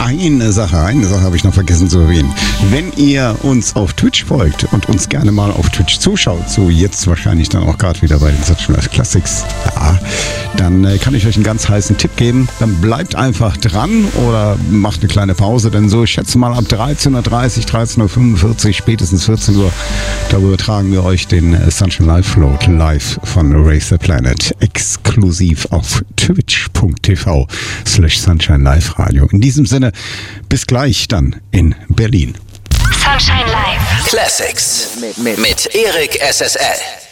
eine Sache habe ich noch vergessen zu erwähnen. Wenn ihr uns auf Twitch folgt und uns gerne mal auf Twitch zuschaut, so jetzt wahrscheinlich dann auch gerade wieder bei den Saturday Night Classics, ja, dann kann ich euch einen ganz heißen Tipp geben. Dann bleibt einfach dran oder macht eine kleine Pause, denn so, ich schätze mal ab 13.30 13.45 Uhr, spätestens 14 Uhr, da übertragen wir euch den Sunshine Live Float live von Race the Planet exklusiv auf twitch.tv/Sunshine Live Radio. In diesem Sinne, bis gleich dann in Berlin. Sunshine Live Classics mit Erik SSL.